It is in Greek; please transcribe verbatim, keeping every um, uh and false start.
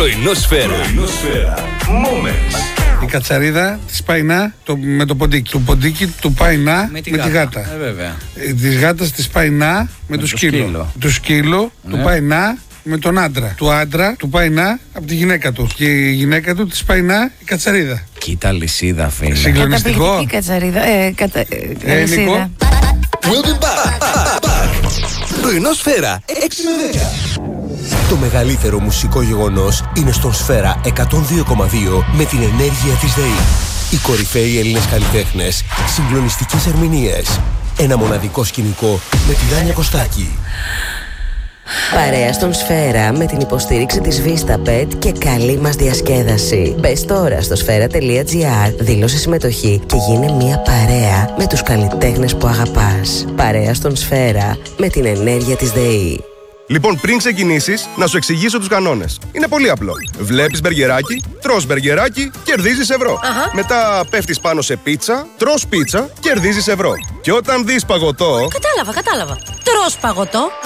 Πρωινόσφαιρα. Πρωινόσφαιρα. Moments. Η κατσαρίδα της πάει να το, με το ποντίκι. Το ποντίκι του πάει να με τη με γάτα. Τη γάτα. Ε, βέβαια. Της γάτας της πάει να με, με το, το σκύλο. σκύλο. Του σκύλου ναι. του πάει να με τον άντρα. Του άντρα του πάει να από τη γυναίκα του. Και η γυναίκα του της πάει να η κατσαρίδα. Κοίτα λυσίδα, φίλε. Συγκλονιστικό. Καταπληκτική κατσαρίδα. Ε, κατα... ε, ε, Νίκο. We'll be back. Πρωινόσφαιρα έξι με δέκα. Το μεγαλύτερο μουσικό γεγονός είναι στον Σφαίρα εκατόν δύο κόμμα δύο με την ενέργεια της ΔΕΗ. Οι κορυφαίοι Έλληνες καλλιτέχνες, συγκλονιστικές ερμηνείες, ένα μοναδικό σκηνικό με τη Δάνια Κωστάκη. Παρέα στον Σφαίρα με την υποστήριξη της Vistapet και καλή μας διασκέδαση. Μπες τώρα στο σφαίρα τελεία τζι άρ, δήλωσε συμμετοχή και γίνε μια παρέα με τους καλλιτέχνες που αγαπάς. Παρέα στον Σφαίρα με την ενέργεια της ΔΕΗ. Λοιπόν, πριν ξεκινήσεις, να σου εξηγήσω τους κανόνες. Είναι πολύ απλό. Βλέπεις μπεργκεράκι, τρως μπεργκεράκι, κερδίζεις ευρώ. Αχα. Μετά πέφτεις πάνω σε πίτσα, τρως πίτσα, κερδίζεις ευρώ. Και όταν δεις παγωτό... Κατάλαβα, κατάλαβα. Τρως παγωτό,